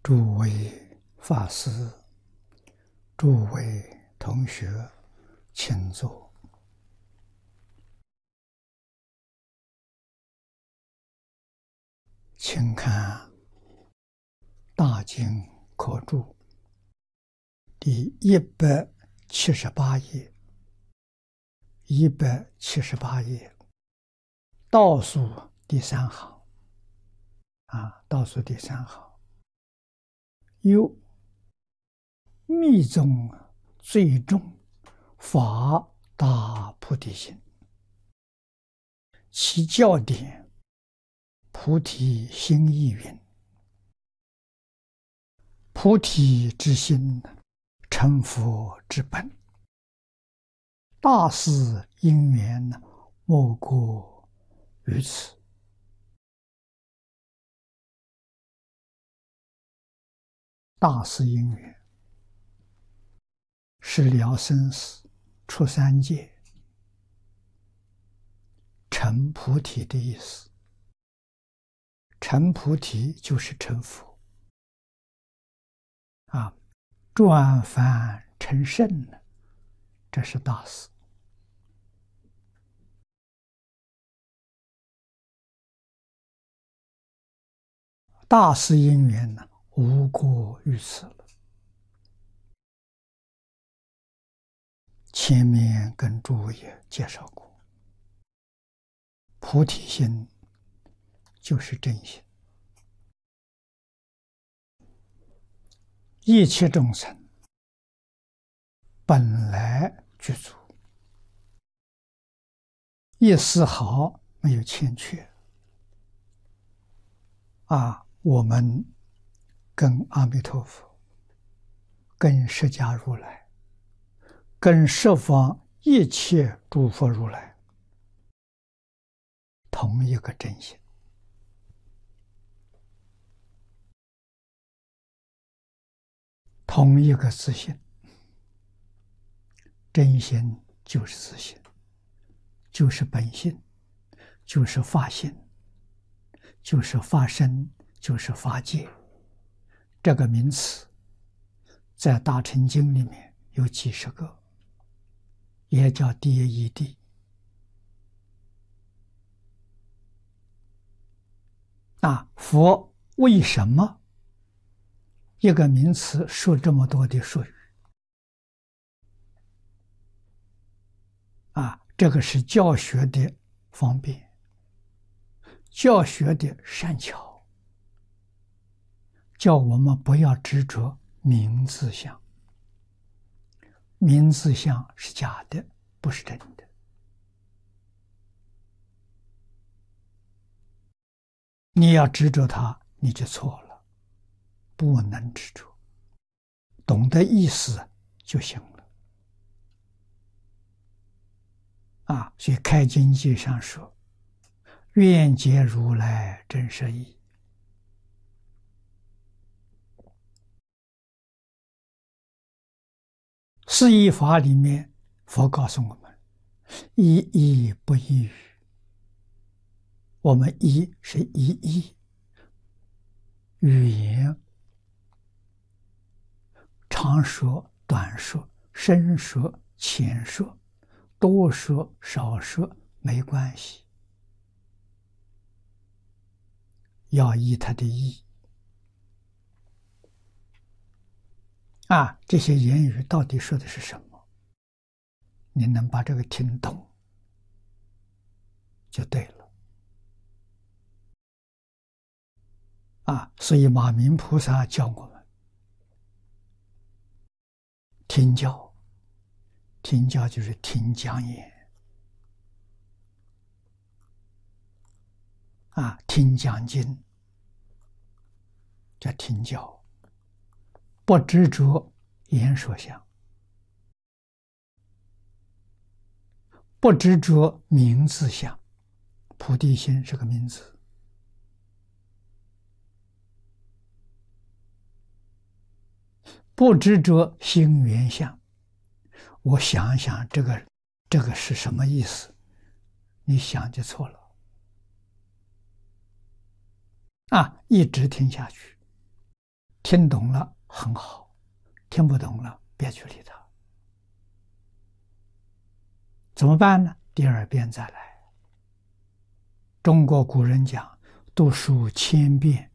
诸位法师、诸位同学，请坐。请看《大经科注》第178页，178页倒数第3行倒数第3行，有密宗最重法大菩提心，其教典菩提心意云：菩提之心，成佛之本。大事因缘，莫过于此。大事因缘是了生死、出三界、成菩提的意思。成菩提就是成佛转凡成圣了，这是大事。大事因缘呢，无过于此了。前面跟诸位也介绍过，菩提心就是真心，一切众生本来具足，一丝毫没有欠缺我们跟阿弥陀佛、跟释迦如来、跟十方一切诸佛如来同一个真心，同一个自信。真心就是自信，就是本性，就是法性，就是法身，就是法界。这个名词在大乘经里面有几十个，也叫第一义谛。佛为什么一个名词说这么多的术语这个是教学的方便，教学的善巧，叫我们不要执着名字相。名字相是假的，不是真的。你要执着它，你就错了，不能执着，懂得意思就行了。所以开经记上说：“愿解如来真实义。”四依法里面，佛告诉我们：一义不异语。我们一是一义，语言长说、短说、深说、浅说、多说、少说没关系，要依它的意。这些言语到底说的是什么？你能把这个听懂，就对了。所以马明菩萨教我们听教，听教就是听讲演听讲经，叫听教，不执着言说相，不执着名字相。菩提心是个名字，不执着心缘相。我想想这个是什么意思，你想就错了一直听下去， 听懂了很好，听不懂了别去理他。怎么办呢？第二遍再来。中国古人讲，读书千遍